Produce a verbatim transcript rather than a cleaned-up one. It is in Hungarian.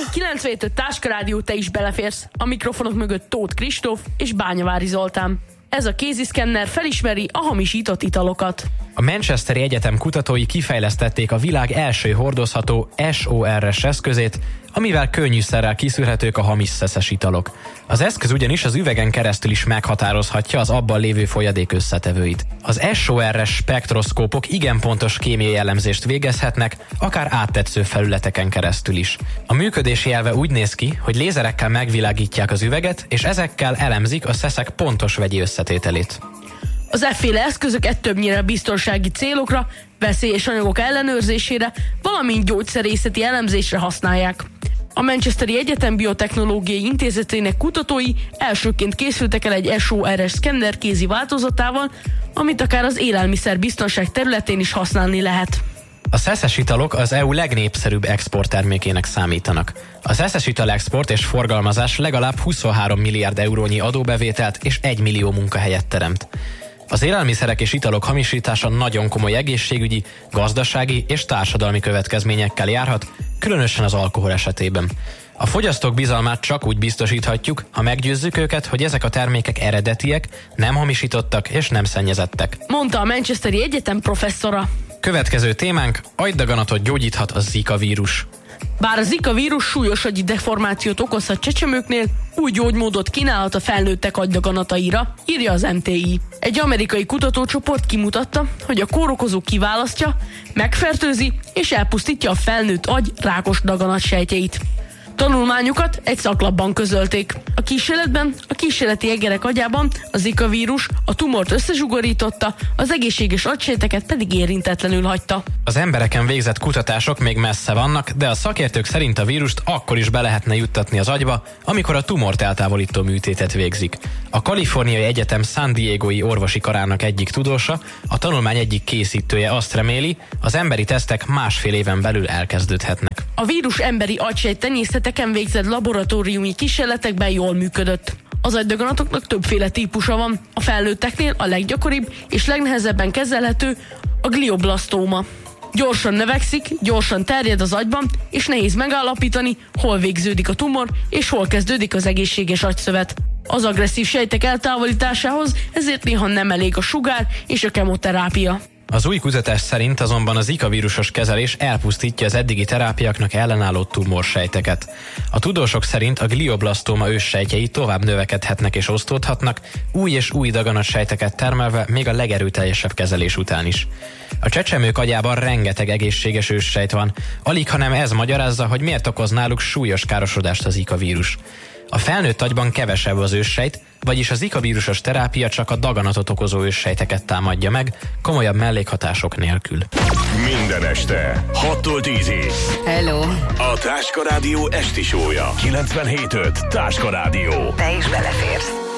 kilencvenhét öt Táska Rádió, te is beleférsz. A mikrofonok mögött Tóth Kristóf és Bányavári Zoltán. Ez a kéziszkenner felismeri a hamisított italokat. A Manchesteri Egyetem kutatói kifejlesztették a világ első hordozható es o er es eszközét, amivel könnyűszerrel kiszűrhetők a hamis szeszes italok. Az eszköz ugyanis az üvegen keresztül is meghatározhatja az abban lévő folyadék összetevőit. Az es o er es spektroszkópok igen pontos kémiai elemzést végezhetnek, akár áttetsző felületeken keresztül is. A működési elve úgy néz ki, hogy lézerekkel megvilágítják az üveget, és ezekkel elemzik a szeszek pontos vegyi összetételét. Az efféle eszközöket többnyire biztonsági célokra, veszélyes anyagok ellenőrzésére, valamint gyógyszerészeti elemzésre használják. A Manchesteri Egyetem Biotechnológiai Intézetének kutatói elsőként készültek el egy es o er es szkenner kézi változatával, amit akár az élelmiszer biztonság területén is használni lehet. A szeszes italok az é u legnépszerűbb exporttermékének számítanak. A szeszes ital export és forgalmazás legalább huszonhárom milliárd eurónyi adóbevételt és egy millió munkahelyet teremt. Az élelmiszerek és italok hamisítása nagyon komoly egészségügyi, gazdasági és társadalmi következményekkel járhat, különösen az alkohol esetében. A fogyasztók bizalmát csak úgy biztosíthatjuk, ha meggyőzzük őket, hogy ezek a termékek eredetiek, nem hamisítottak és nem szennyezettek, mondta a Manchesteri Egyetem professzora. Következő témánk: agydaganatot gyógyíthat a Zika vírus. Bár a Zika vírus súlyos agyi deformációt okozhat csecsemőknél, új gyógymódot kínálhat a felnőttek agydaganataira, írja az em té i. Egy amerikai kutatócsoport kimutatta, hogy a kórokozó kiválasztja, megfertőzi és elpusztítja a felnőtt agy rákos daganatsejtjeit. Tanulmányukat egy szaklapban közölték. A kísérletben a kísérleti egerek agyában a Zika vírus a tumort összezsugorította, az egészséges agysejteket pedig érintetlenül hagyta. Az embereken végzett kutatások még messze vannak, de a szakértők szerint a vírust akkor is be lehetne juttatni az agyba, amikor a tumort eltávolító műtétet végzik. A Kaliforniai Egyetem San Diegói orvosi karának egyik tudósa, a tanulmány egyik készítője azt reméli, az emberi tesztek másfél éven belül elkezdődhetnek. A vírus emberi agysejttenyészeteken végzett laboratóriumi kísérletekben jól működött. Az agydaganatoknak többféle típusa van. A felnőtteknél a leggyakoribb és legnehezebben kezelhető a glioblasztóma. Gyorsan növekszik, gyorsan terjed az agyban, és nehéz megállapítani, hol végződik a tumor, és hol kezdődik az egészséges agyszövet. Az agresszív sejtek eltávolításához ezért néha nem elég a sugár és a kemoterápia. Az új kutatás szerint azonban az Zika vírusos kezelés elpusztítja az eddigi terápiáknak ellenálló tumorsejteket. A tudósok szerint a glioblasztóma őssejtjei tovább növekedhetnek és osztódhatnak, új és új daganatsejteket termelve még a legerőteljesebb kezelés után is. A csecsemők agyában rengeteg egészséges őssejt van, alig hanem ez magyarázza, hogy miért okoz náluk súlyos károsodást a Zika vírus. A felnőtt agyban kevesebb az őssejt, vagyis a Zika vírusos terápia csak a daganatot okozó őssejteket támadja meg, komolyabb mellékhatások nélkül. Minden este hattól tízig. Hello! A Táska Rádió esti show-ja. kilencvenhét öt Táska Rádió. Te is beleférsz.